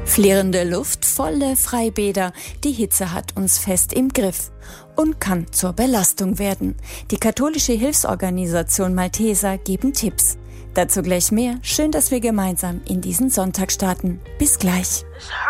Flirrende Luft, volle Freibäder, die Hitze hat uns fest im Griff und kann zur Belastung werden. Die katholische Hilfsorganisation Malteser geben Tipps. Dazu gleich mehr. Schön, dass wir gemeinsam in diesen Sonntag starten. Bis gleich.